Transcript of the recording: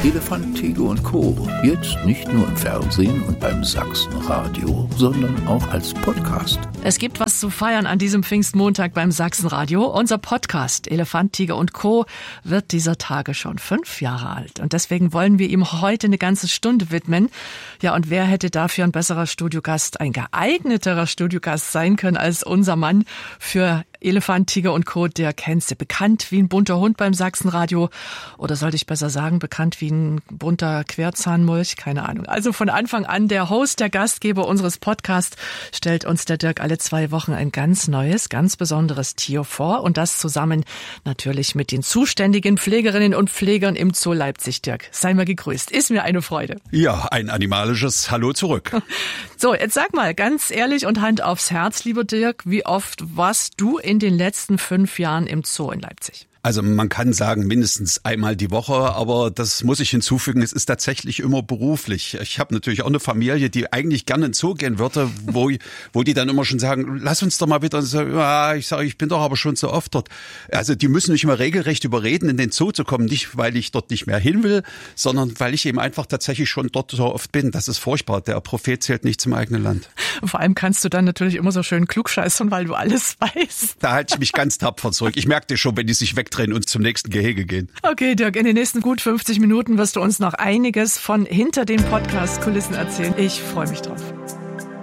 Elefant, Tiger und Co. Jetzt nicht nur im Fernsehen und beim Sachsenradio, sondern auch als Podcast. Es gibt was zu feiern an diesem Pfingstmontag beim Sachsenradio. Unser Podcast Elefant, Tiger und Co. wird dieser Tage schon 5 Jahre alt. Und deswegen wollen wir ihm heute eine ganze Stunde widmen. Ja, und wer hätte dafür ein besserer Studiogast, ein geeigneterer Studiogast sein können als unser Mann für Elefant, Tiger und Co., der kennst du. Bekannt wie ein bunter Hund beim Sachsenradio. Oder sollte ich besser sagen, bekannt wie ein bunter Querzahnmulch? Keine Ahnung. Also von Anfang an der Host, der Gastgeber unseres Podcasts, stellt uns der Dirk alle 2 Wochen ein ganz neues, ganz besonderes Tier vor. Und das zusammen natürlich mit den zuständigen Pflegerinnen und Pflegern im Zoo Leipzig. Dirk, sei mal gegrüßt. Ist mir eine Freude. Ja, ein animalisches Hallo zurück. So, jetzt sag mal ganz ehrlich und Hand aufs Herz, lieber Dirk, wie oft warst du in den letzten 5 Jahren im Zoo in Leipzig? Also man kann sagen, mindestens einmal die Woche, aber das muss ich hinzufügen, es ist tatsächlich immer beruflich. Ich habe natürlich auch eine Familie, die eigentlich gerne in den Zoo gehen würde, wo die dann immer schon sagen, lass uns doch mal wieder. Und so, ja, ich sage, ich bin doch aber schon so oft dort. Also die müssen mich immer regelrecht überreden, in den Zoo zu kommen. Nicht, weil ich dort nicht mehr hin will, sondern weil ich eben einfach tatsächlich schon dort so oft bin. Das ist furchtbar. Der Prophet zählt nicht zum eigenen Land. Und vor allem kannst du dann natürlich immer so schön klugscheißern, weil du alles weißt. Da halte ich mich ganz tapfer zurück. Ich merke dir schon, wenn die sich wegdrehen und zum nächsten Gehege gehen. Okay, Dirk, in den nächsten gut 50 Minuten wirst du uns noch einiges von hinter den Podcast-Kulissen erzählen. Ich freue mich drauf.